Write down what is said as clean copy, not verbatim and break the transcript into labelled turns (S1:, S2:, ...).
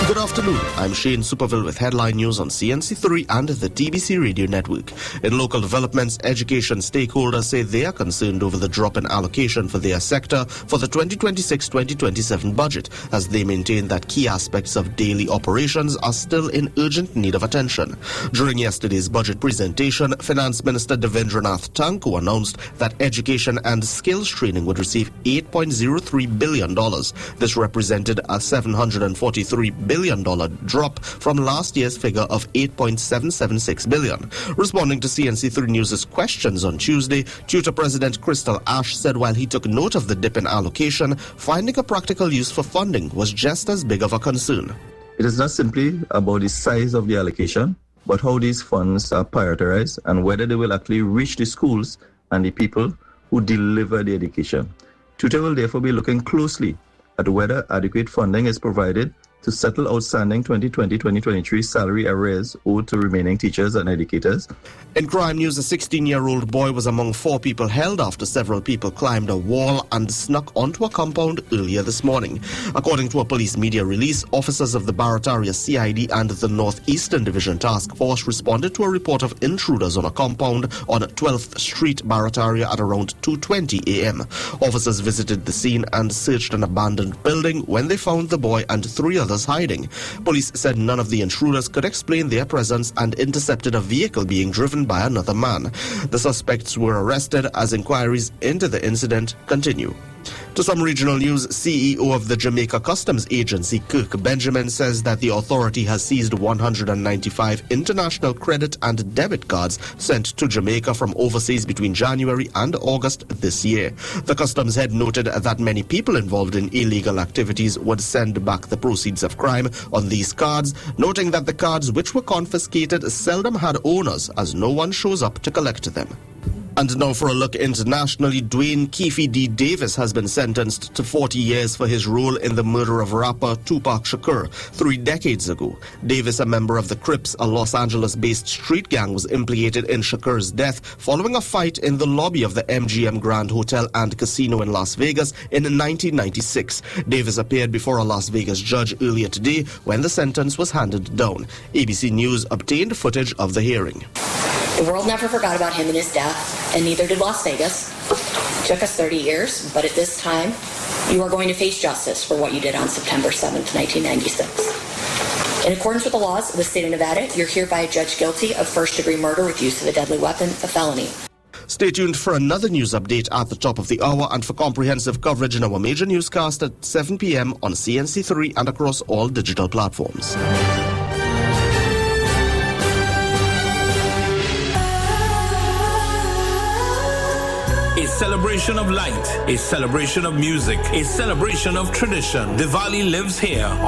S1: Good afternoon. I'm Shane Superville with headline news on CNC3 and the TBC Radio Network. In local developments, education stakeholders say they are concerned over the drop in allocation for their sector for the 2026-2027 budget, as they maintain that key aspects of daily operations are still in urgent need of attention. During yesterday's budget presentation, Finance Minister Devendranath Thakur announced that education and skills training would receive $8.03 billion. This represented a $743 billion drop from last year's figure of $8.776 billion. Responding to CNC3 News' questions on Tuesday, Tutor President Crystal Ash said while he took note of the dip in allocation, finding a practical use for funding was just as big of a concern.
S2: It is not simply about the size of the allocation, but how these funds are prioritized and whether they will actually reach the schools and the people who deliver the education. Tutor will therefore be looking closely at whether adequate funding is provided to settle outstanding 2020-2023 salary arrears owed to remaining teachers and educators.
S1: In crime news, a 16-year-old boy was among 4 people held after several people climbed a wall and snuck onto a compound earlier this morning. According to a police media release, officers of the Barataria CID and the Northeastern Division Task Force responded to a report of intruders on a compound on 12th Street, Barataria at around 2:20 a.m. Officers visited the scene and searched an abandoned building when they found the boy and 3 others hiding. Police said none of the intruders could explain their presence and intercepted a vehicle being driven by another man. The suspects were arrested as inquiries into the incident continue. To some regional news, CEO of the Jamaica Customs Agency, Kirk Benjamin, says that the authority has seized 195 international credit and debit cards sent to Jamaica from overseas between January and August this year. The customs head noted that many people involved in illegal activities would send back the proceeds of crime on these cards, noting that the cards which were confiscated seldom had owners, as no one shows up to collect them. And now for a look internationally, Dwayne Keefe D. Davis has been sentenced to 40 years for his role in the murder of rapper Tupac Shakur 3 decades ago. Davis, a member of the Crips, a Los Angeles-based street gang, was implicated in Shakur's death following a fight in the lobby of the MGM Grand Hotel and Casino in Las Vegas in 1996. Davis appeared before a Las Vegas judge earlier today when the sentence was handed down. ABC News obtained footage of the hearing.
S3: The world never forgot about him and his death, and neither did Las Vegas. It took us 30 years, but at this time, you are going to face justice for what you did on September 7th, 1996. In accordance with the laws of the state of Nevada, you're hereby judged guilty of first-degree murder with use of a deadly weapon, a felony.
S1: Stay tuned for another news update at the top of the hour and for comprehensive coverage in our major newscast at 7 p.m. on CNC3 and across all digital platforms.
S4: A celebration of light, a celebration of music, a celebration of tradition. Diwali lives here